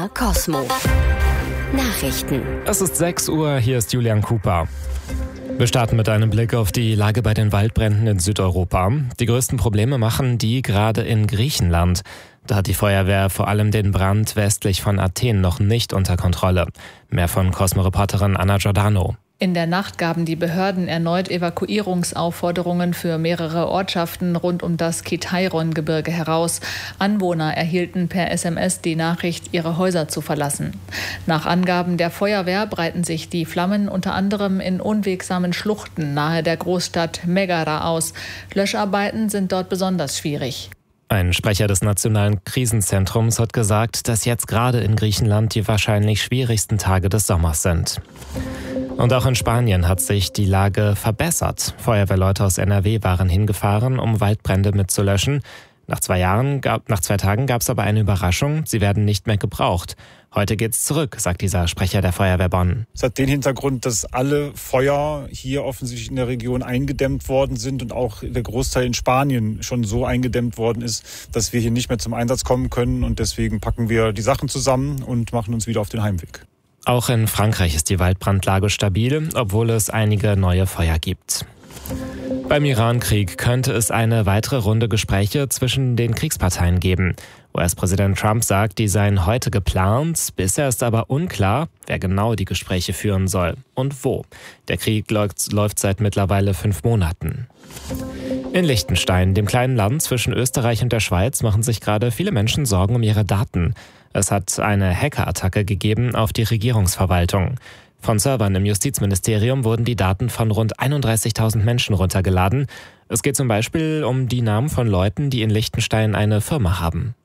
MDR Cosmo. Nachrichten. Es ist 6 Uhr, hier ist Julian Cooper. Wir starten mit einem Blick auf die Lage bei den Waldbränden in Südeuropa. Die größten Probleme machen die gerade in Griechenland. Da hat die Feuerwehr vor allem den Brand westlich von Athen noch nicht unter Kontrolle. Mehr von Cosmo-Reporterin Anna Giordano. In der Nacht gaben die Behörden erneut Evakuierungsaufforderungen für mehrere Ortschaften rund um das Kitairon-Gebirge heraus. Anwohner erhielten per SMS die Nachricht, ihre Häuser zu verlassen. Nach Angaben der Feuerwehr breiten sich die Flammen unter anderem in unwegsamen Schluchten nahe der Großstadt Megara aus. Löscharbeiten sind dort besonders schwierig. Ein Sprecher des Nationalen Krisenzentrums hat gesagt, dass jetzt gerade in Griechenland die wahrscheinlich schwierigsten Tage des Sommers sind. Und auch in Spanien hat sich die Lage verbessert. Feuerwehrleute aus NRW waren hingefahren, um Waldbrände mitzulöschen. Nach 2 Tagen gab es aber eine Überraschung. Sie werden nicht mehr gebraucht. Heute geht's zurück, sagt dieser Sprecher der Feuerwehr Bonn. Es hat den Hintergrund, dass alle Feuer hier offensichtlich in der Region eingedämmt worden sind und auch der Großteil in Spanien schon so eingedämmt worden ist, dass wir hier nicht mehr zum Einsatz kommen können. Und deswegen packen wir die Sachen zusammen und machen uns wieder auf den Heimweg. Auch in Frankreich ist die Waldbrandlage stabil, obwohl es einige neue Feuer gibt. Beim Iran-Krieg könnte es eine weitere Runde Gespräche zwischen den Kriegsparteien geben. US-Präsident Trump sagt, die seien heute geplant. Bisher ist aber unklar, wer genau die Gespräche führen soll und wo. Der Krieg läuft seit mittlerweile 5 Monaten. In Liechtenstein, dem kleinen Land zwischen Österreich und der Schweiz, machen sich gerade viele Menschen Sorgen um ihre Daten. Es hat eine Hackerattacke gegeben auf die Regierungsverwaltung. Von Servern im Justizministerium wurden die Daten von rund 31.000 Menschen runtergeladen. Es geht zum Beispiel um die Namen von Leuten, die in Liechtenstein eine Firma haben.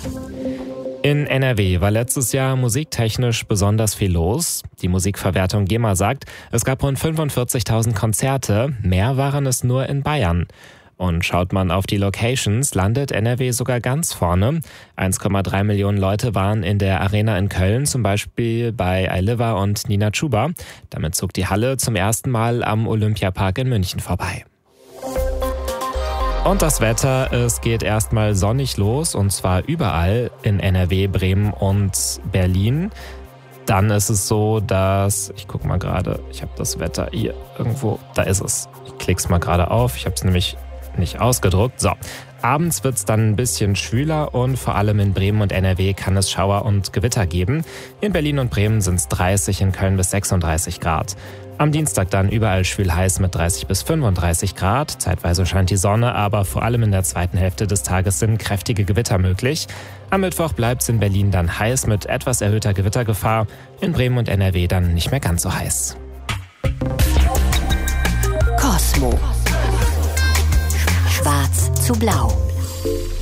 In NRW war letztes Jahr musiktechnisch besonders viel los. Die Musikverwertung GEMA sagt, es gab rund 45.000 Konzerte, mehr waren es nur in Bayern. Und schaut man auf die Locations, landet NRW sogar ganz vorne. 1,3 Millionen Leute waren in der Arena in Köln, zum Beispiel bei Ailiva und Nina Chuba. Damit zog die Halle zum ersten Mal am Olympiapark in München vorbei. Und das Wetter, es geht erstmal sonnig los und zwar überall in NRW, Bremen und Berlin. Dann ist es so, dass, ich gucke mal gerade, ich habe das Wetter hier irgendwo, da ist es. Ich klick's mal gerade auf, ich habe es nämlich nicht ausgedruckt. So, abends wird es dann ein bisschen schwüler und vor allem in Bremen und NRW kann es Schauer und Gewitter geben. In Berlin und Bremen sind es 30, in Köln bis 36 Grad. Am Dienstag dann überall schwül heiß mit 30 bis 35 Grad. Zeitweise scheint die Sonne, aber vor allem in der zweiten Hälfte des Tages sind kräftige Gewitter möglich. Am Mittwoch bleibt es in Berlin dann heiß mit etwas erhöhter Gewittergefahr. In Bremen und NRW dann nicht mehr ganz so heiß. Cosmo. Schwarz zu blau.